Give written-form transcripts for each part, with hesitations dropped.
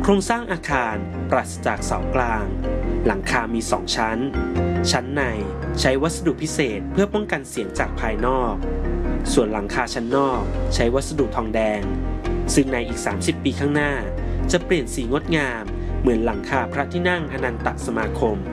โครงสร้างอาคารปราศจากเสากลางหลังคามี2ชั้นชั้นในใช้วัสดุพิเศษเพื่อป้องกันเสียงจากภายนอกส่วนหลังคาชั้นนอกใช้วัสดุทองแดงซึ่งในอีก30ปีข้างหน้าจะเปลี่ยนสีงดงามเหมือนหลังคาพระที่นั่งอนันตสมาคม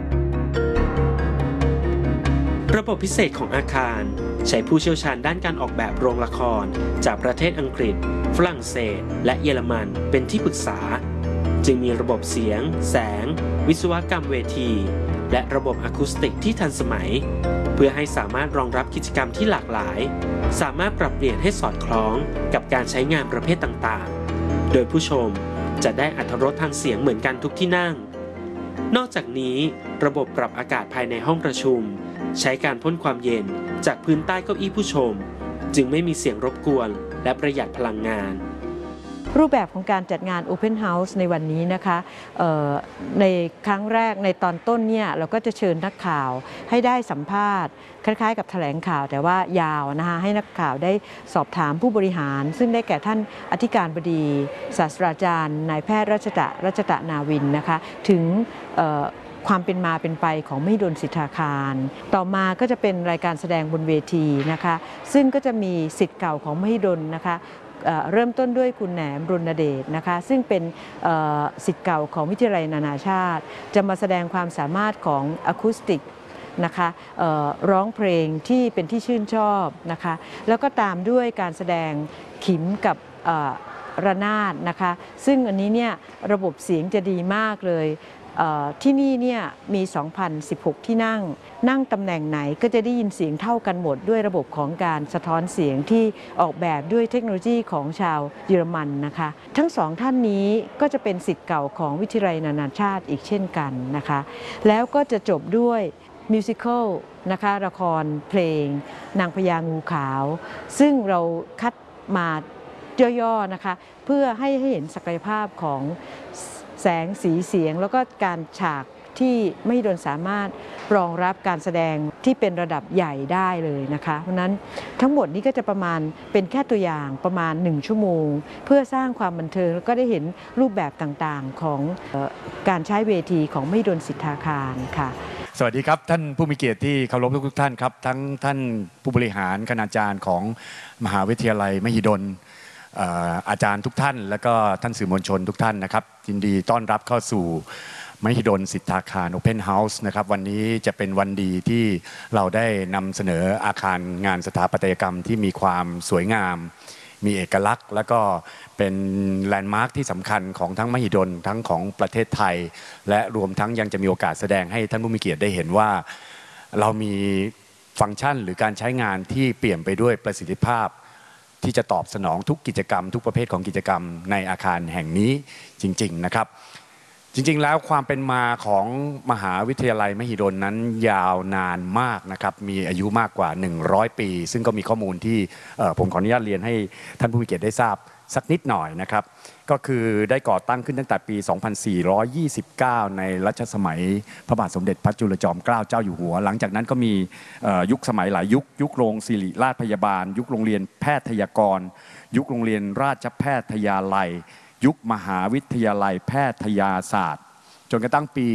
ระบบพิเศษของอาคารใช้ผู้เชี่ยวชาญด้านการออกแบบโรงละครจากประเทศอังกฤษฝรั่งเศสและเยอรมันเป็นที่ปรึกษาจึงมีระบบเสียงแสงวิศวกรรมเวทีและระบบอะคูสติกที่ทันสมัยเพื่อให้สามารถรองรับกิจกรรมที่หลากหลายสามารถปรับเปลี่ยนให้สอดคล้องกับการใช้งานประเภทต่างๆโดยผู้ชมจะได้อรรถรสทางเสียงเหมือนกันทุกที่นั่งนอกจากนี้ระบบปรับอากาศภายในห้องประชุมใช้การพ่นความเย็นจากพื้นใต้เก้าอี้ผู้ชมจึงไม่มีเสียงรบกวนและประหยัดพลังงานรูปแบบของการจัดงาน Open House ในวันนี้นะคะในครั้งแรกในตอนต้นเนี่ยเราก็จะเชิญนักข่าวให้ได้สัมภาษณ์คล้ายๆกับแถลงข่าวแต่ว่ายาวนะคะให้นักข่าวได้สอบถามผู้บริหารซึ่งได้แก่ท่านอธิการบดีศาสตราจารย์นายแพทย์รัชตะนาวินนะคะถึงความเป็นมาเป็นไปของมหิดลสิทธาคารต่อมาก็จะเป็นรายการแสดงบนเวทีนะคะซึ่งก็จะมีศิษย์เก่าของมหิดลนะคะเริ่มต้นด้วยคุณแหนมรณเดชนะคะซึ่งเป็นศิษย์เก่าของวิทยาลัยนานาชาติจะมาแสดงความสามารถของอะคูสติกนะคะร้องเพลงที่เป็นที่ชื่นชอบนะคะแล้วก็ตามด้วยการแสดงขิมกับระนาดนะคะซึ่งอันนี้เนี่ยระบบเสียงจะดีมากเลยที่นี่เนี่ยมี 2,016 ที่นั่งตำแหน่งไหนก็จะได้ยินเสียงเท่ากันหมดด้วยระบบของการสะท้อนเสียงที่ออกแบบด้วยเทคโนโลยีของชาวเยอรมันนะคะทั้งสองท่านนี้ก็จะเป็นศิษย์เก่าของวิทยาลัยนานาชาติอีกเช่นกันนะคะแล้วก็จะจบด้วยมิวสิควลนะคะละครเพลงนางพญางูขาวซึ่งเราคัดมาย่อๆนะคะเพื่อให้เห็นศักยภาพของแสงสีเสียงแล้วก็การฉากที่มหิดลสามารถรองรับการแสดงที่เป็นระดับใหญ่ได้เลยนะคะเพราะนั้นทั้งหมดนี้ก็จะประมาณเป็นแค่ตัวอย่างประมาณ1ชั่วโมงเพื่อสร้างความบันเทิงแล้วก็ได้เห็นรูปแบบต่างๆของการใช้เวทีของมหิดลสิทธาคารค่ะสวัสดีครับท่านผู้มีเกียรติที่เคารพทุกท่านครับทั้งท่านผู้บริหารคณาจารย์ของมหาวิทยาลัยมหิดลอาจารย์ทุกท่านและก็ท่านสื่อมวลชนทุกท่านนะครับยินดีต้อนรับเข้าสู่มหิดลสิทธาคาร Open House นะครับวันนี้จะเป็นวันดีที่เราได้นำเสนออาคารงานสถาปัตยกรรมที่มีความสวยงามมีเอกลักษณ์และก็เป็นแลนด์มาร์คที่สำคัญของทั้งมหิดลทั้งของประเทศไทยและรวมทั้งยังจะมีโอกาสแสดงให้ท่านผู้มีเกียรติได้เห็นว่าเรามีฟังก์ชันหรือการใช้งานที่เปลี่ยนไปด้วยประสิทธิภาพที่จะตอบสนองทุกกิจกรรมทุกประเภทของกิจกรรมในอาคารแห่งนี้จริงๆนะครับจริงๆแล้วความเป็นมาของมหาวิทยาลัยมหิดลนั้นยาวนานมากนะครับมีอายุมากกว่า100ปีซึ่งก็มีข้อมูลที่ผมขออนุญาตเรียนให้ท่านผู้มีเกียรติได้ทราบสักนิดหน่อยนะครับก็คือได้ก่อตั้งขึ้นตั้งแต่ปี 2429 ในรัชสมัยพระบาทสมเด็จพระจุลจอมเกล้าเจ้าอยู่หัวหลังจากนั้นก็มียุคสมัยหลายยุคโรงศิริราชพยาบาลยุคโรงเรียนแพทยากรยุคโรงเรียนราชแพทยาลัยยุคมหาวิทยาลัยแพทยาศาสตร์จนกระทั่งปี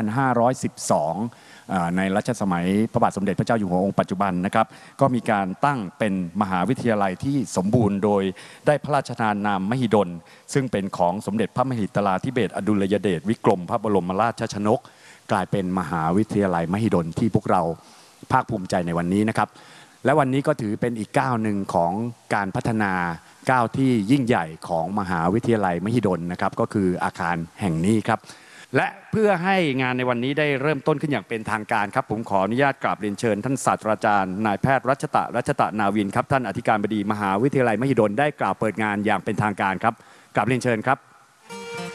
2512 ในรัชสมัยพระบาทสมเด็จพระเจ้าอยู่หัวองค์ปัจจุบันนะครับก็มีการตั้งเป็นมหาวิทยาลัยที่สมบูรณ์โดยได้พระราชทานนามมหิดลซึ่งเป็นของสมเด็จพระมหิดลาธิเบศรอดุลยเดชวิกรมพระบรมราชชนกกลายเป็นมหาวิทยาลัยมหิดลที่พวกเราภาคภูมิใจในวันนี้นะครับและวันนี้ก็ถือเป็นอีกก้าวหนึ่งของการพัฒนาก้าวที่ยิ่งใหญ่ของมหาวิทยาลัยมหิดลนะครับก็คืออาคารแห่งนี้ครับและเพื่อให้งานในวันนี้ได้เริ่มต้นขึ้นอย่างเป็นทางการครับผมขออนุญาตกราบเรียนเชิญท่านศาสตราจารย์นายแพทย์รัชตะนาวินครับท่านอธิการบดีมหาวิทยาลัยมหิดลได้กล่าวเปิดงานอย่างเป็นทางการครับกราบเรียนเชิญครับ